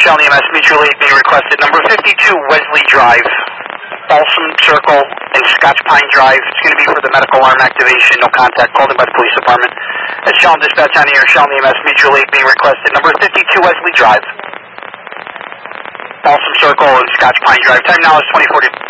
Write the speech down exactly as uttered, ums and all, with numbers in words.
Shell E M S, mutual aid being requested. Number fifty-two Wesley Drive, Balsam Circle, and Scotch Pine Drive. It's going to be for the medical alarm activation. No contact. Called in by the police department. That's Shell Dispatch on the air. Shell E M S, mutual aid being requested. Number fifty-two Wesley Drive, Balsam Circle, and Scotch Pine Drive. Time now is twenty forty.